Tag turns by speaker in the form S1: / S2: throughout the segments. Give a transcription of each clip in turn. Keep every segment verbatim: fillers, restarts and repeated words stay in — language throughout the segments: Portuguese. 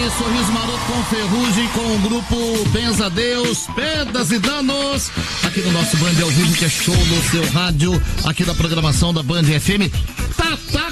S1: Sorriso Maroto com Ferrugem, com o grupo Benza Deus, Perdas e Danos, aqui no nosso Band ao vivo, que é show no seu rádio, aqui da programação da Band F M. Tata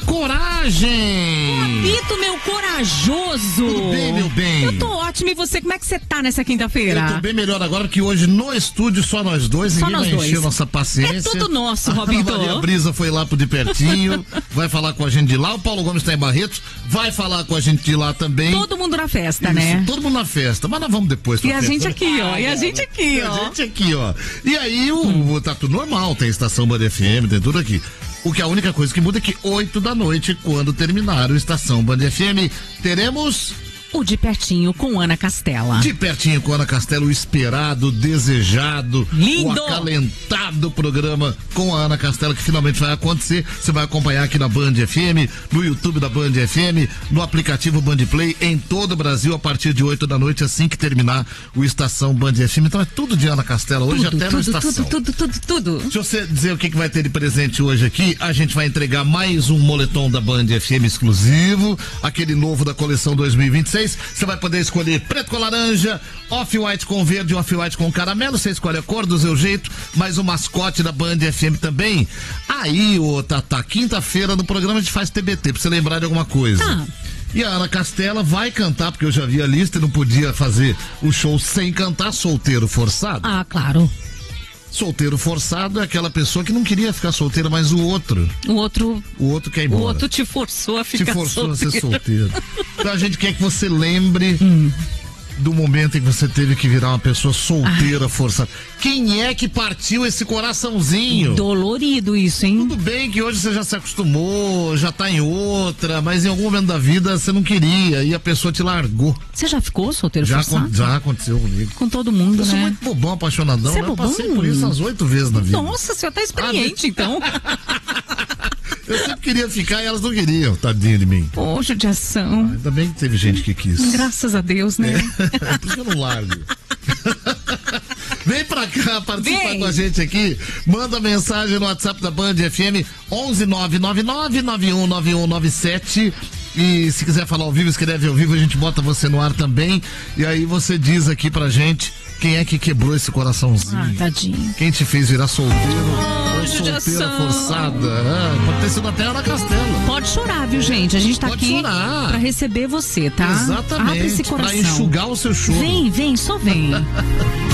S1: Coragem!
S2: Papito, meu corajoso!
S1: Tudo bem, meu bem?
S2: Eu tô ótimo, e você? Como é que você tá nessa quinta-feira?
S1: Eu tô bem melhor agora, porque hoje no estúdio só nós dois,
S2: só
S1: ninguém
S2: nós
S1: vai
S2: dois.
S1: encher nossa paciência.
S2: É tudo nosso, Robinho.
S1: A Maria Brisa foi lá pro de pertinho, vai falar com a gente de lá, o Paulo Gomes tá em Barretos, vai falar com a gente de lá também.
S2: Todo mundo na festa,
S1: Isso,
S2: né?
S1: Todo mundo na festa, mas nós vamos depois pra
S2: E a
S1: festa,
S2: gente
S1: né?
S2: aqui, ó, e a gente aqui,
S1: E
S2: ó.
S1: a gente aqui, ó. E aí, o, o tá tudo normal, tem estação Band F M, tem tudo aqui. O que a única coisa que muda é que oito da noite, quando terminar o Estação Band F M, teremos...
S2: O De Pertinho com Ana Castela.
S1: De Pertinho com Ana Castela, o esperado, o desejado,
S2: lindo,
S1: o acalentado programa com a Ana Castela, que finalmente vai acontecer. Você vai acompanhar aqui na Band F M, no YouTube da Band F M, no aplicativo Band Play, em todo o Brasil, a partir de oito da noite, assim que terminar o Estação Band F M. Então é tudo de Ana Castela, hoje
S2: tudo,
S1: até
S2: tudo,
S1: no Estação.
S2: Tudo, tudo, tudo, tudo.
S1: Deixa você dizer o que, que vai ter de presente hoje aqui. A gente vai entregar mais um moletom da Band F M exclusivo, aquele novo da coleção dois mil e vinte e seis. Você vai poder escolher preto com laranja, off-white com verde, off-white com caramelo. Você escolhe a cor do seu jeito, mas o mascote da Band F M também. Aí, ô Tata, quinta-feira no programa a gente faz T B T, pra você lembrar de alguma coisa.
S2: Ah.
S1: E a Ana Castela vai cantar, porque eu já vi a lista e não podia fazer o show sem cantar. Solteiro forçado.
S2: Ah, claro.
S1: Solteiro forçado é aquela pessoa que não queria ficar solteira, mas o outro.
S2: O outro.
S1: O outro quer ir embora.
S2: O outro te forçou a ficar
S1: Te forçou
S2: solteiro.
S1: a ser solteiro. Então a gente quer que você lembre
S2: hum.
S1: do momento em que você teve que virar uma pessoa solteira ah. forçada. Quem é que partiu esse coraçãozinho?
S2: Dolorido isso, hein?
S1: Tudo bem que hoje você já se acostumou, já tá em outra, mas em algum momento da vida você não queria e a pessoa te largou.
S2: Você já ficou solteiro
S1: já
S2: forçado?
S1: Com, já aconteceu comigo.
S2: Com todo mundo,
S1: eu
S2: né?
S1: Eu sou muito bobão, apaixonadão,
S2: você
S1: né?
S2: é bobão?
S1: Eu passei por isso umas oito vezes na vida.
S2: Nossa, você tá experiente, ah, então.
S1: Eu sempre queria ficar e elas não queriam, tadinho de mim.
S2: Pô, judiação.
S1: Ah, ainda bem que teve gente que quis.
S2: Graças a Deus, né?
S1: É. Por isso que eu não largo. Vem pra cá, participa
S2: Vem.
S1: com a gente aqui. Manda mensagem no WhatsApp da Band F M, onze nove nove nove nove um nove um nove sete. E se quiser falar ao vivo, escreve ao vivo, a gente bota você no ar também. E aí você diz aqui pra gente quem é que quebrou esse coraçãozinho.
S2: Ah, tadinho.
S1: Quem te fez virar solteiro?
S2: Oh,
S1: ou solteira
S2: judiação.
S1: forçada. Ah, pode ter sido até a Ana Castela.
S2: Pode chorar, viu, gente? A gente tá
S1: pode
S2: aqui
S1: chorar.
S2: pra receber você, tá?
S1: Exatamente.
S2: Abre esse coração.
S1: Pra enxugar o seu choro.
S2: Vem, vem, só vem.